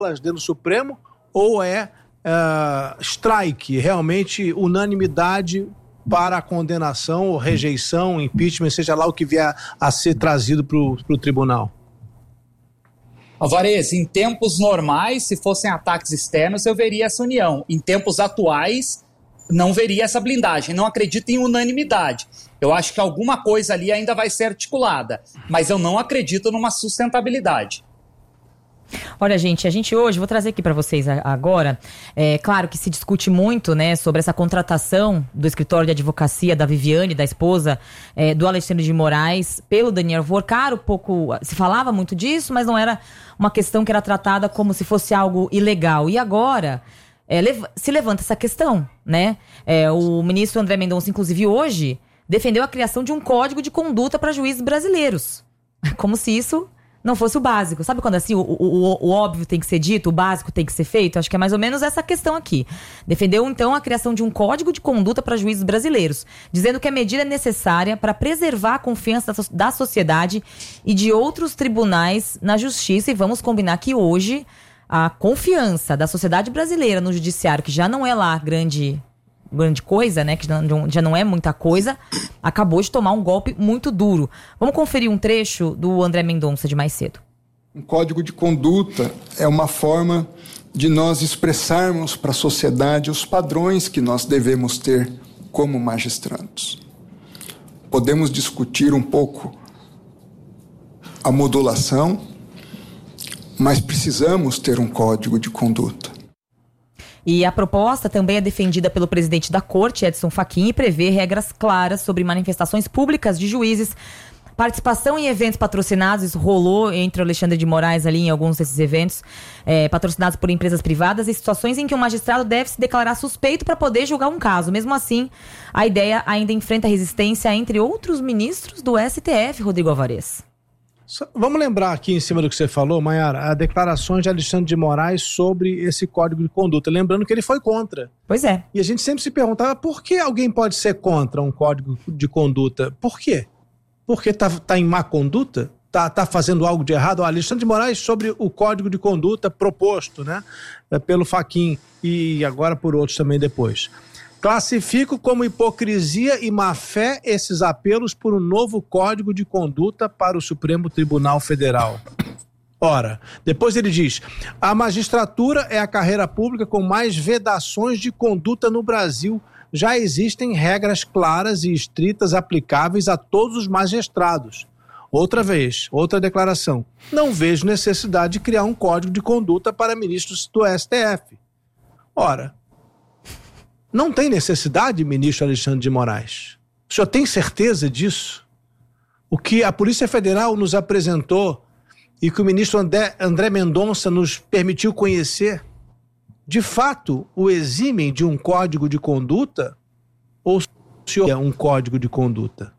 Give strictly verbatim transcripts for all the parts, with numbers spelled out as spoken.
dentro do Supremo, ou é uh, strike, realmente unanimidade para a condenação ou rejeição, impeachment, seja lá o que vier a ser trazido para o tribunal? Alvarez, em tempos normais, se fossem ataques externos, eu veria essa união. Em tempos atuais, não veria essa blindagem. Não acredito em unanimidade. Eu acho que alguma coisa ali ainda vai ser articulada, mas eu não acredito numa sustentabilidade. Olha, gente, a gente hoje, vou trazer aqui para vocês agora, é claro que se discute muito, né, sobre essa contratação do escritório de advocacia da Viviane, da esposa é, do Alexandre de Moraes, pelo Daniel Worcar. Um pouco, se falava muito disso, mas não era uma questão que era tratada como se fosse algo ilegal. E agora é, lev- se levanta essa questão, né? É, o ministro André Mendonça, inclusive hoje, defendeu a criação de um código de conduta para juízes brasileiros. Como se isso não fosse o básico. Sabe quando assim o, o, o óbvio tem que ser dito, o básico tem que ser feito? Acho que é mais ou menos essa questão aqui. Defendeu, então, a criação de um código de conduta para juízes brasileiros, dizendo que a medida é necessária para preservar a confiança da, da sociedade e de outros tribunais na justiça. E vamos combinar que hoje a confiança da sociedade brasileira no judiciário, que já não é lá grande... grande coisa, né, que já não é muita coisa, acabou de tomar um golpe muito duro. Vamos conferir um trecho do André Mendonça de mais cedo. Um código de conduta é uma forma de nós expressarmos para a sociedade os padrões que nós devemos ter como magistrados. Podemos discutir um pouco a modulação, mas precisamos ter um código de conduta. E a proposta também é defendida pelo presidente da Corte, Edson Fachin, e prevê regras claras sobre manifestações públicas de juízes, participação em eventos patrocinados. Isso rolou entre o Alexandre de Moraes ali em alguns desses eventos, é, patrocinados por empresas privadas, e situações em que o magistrado deve se declarar suspeito para poder julgar um caso. Mesmo assim, a ideia ainda enfrenta resistência entre outros ministros do S T F, Rodrigo Alvarez. Vamos lembrar aqui, em cima do que você falou, Maiara, a declarações de Alexandre de Moraes sobre esse código de conduta. Lembrando que ele foi contra. Pois é. E a gente sempre se perguntava por que alguém pode ser contra um código de conduta. Por quê? Porque tá, tá em má conduta? Tá, tá fazendo algo de errado? O Alexandre de Moraes sobre o código de conduta proposto, né, pelo Fachin e agora por outros também depois. Classifico como hipocrisia e má-fé esses apelos por um novo código de conduta para o Supremo Tribunal Federal. Ora, depois ele diz: a magistratura é a carreira pública com mais vedações de conduta no Brasil. Já existem regras claras e estritas aplicáveis a todos os magistrados. Outra vez, outra declaração. Não vejo necessidade de criar um código de conduta para ministros do S T F. Ora, não tem necessidade, ministro Alexandre de Moraes. O senhor tem certeza disso? O que a Polícia Federal nos apresentou e que o ministro André, André Mendonça nos permitiu conhecer, de fato, o eximem de um código de conduta? Ou o senhor é um código de conduta?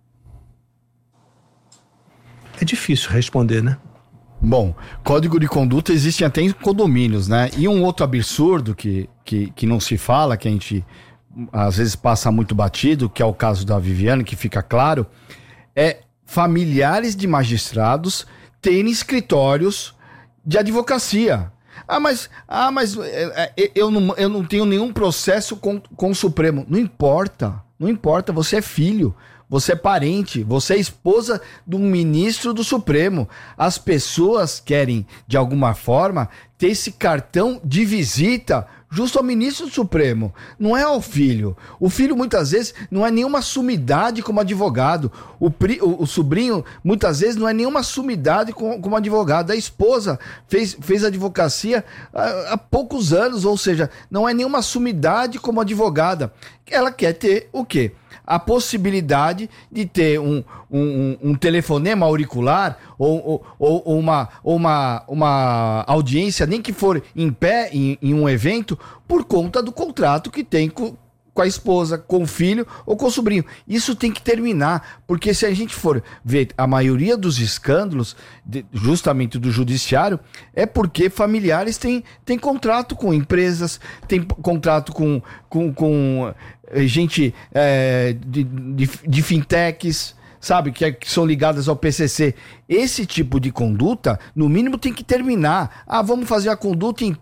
É difícil responder, né? Bom, código de conduta existe até em condomínios, né? E um outro absurdo que, que, que não se fala, que a gente às vezes passa muito batido, que é o caso da Viviane, que fica claro, é familiares de magistrados terem escritórios de advocacia. Ah, mas, ah, mas é, é, eu, não, eu não tenho nenhum processo com, com o Supremo. Não importa, não importa, você é filho. Você é parente, você é esposa de um ministro do Supremo. As pessoas querem, de alguma forma, ter esse cartão de visita justo ao ministro do Supremo. Não é ao filho. O filho, muitas vezes, não é nenhuma sumidade como advogado. O, pri, o, o sobrinho, muitas vezes, não é nenhuma sumidade como, como advogado. A esposa fez, fez advocacia há, há poucos anos, ou seja, não é nenhuma sumidade como advogada. Ela quer ter o quê? A possibilidade de ter um, um, um telefonema auricular ou, ou, ou, uma, ou uma, uma audiência, nem que for em pé, em, em um evento, por conta do contrato que tem com, com a esposa, com o filho ou com o sobrinho. Isso tem que terminar, porque se a gente for ver a maioria dos escândalos, de, justamente do judiciário, é porque familiares têm, têm contrato com empresas, têm contrato com... com, com gente é, de, de, de fintechs, sabe, que, é, que são ligadas ao P C C. Esse tipo de conduta, no mínimo, tem que terminar. Ah, vamos fazer a conduta em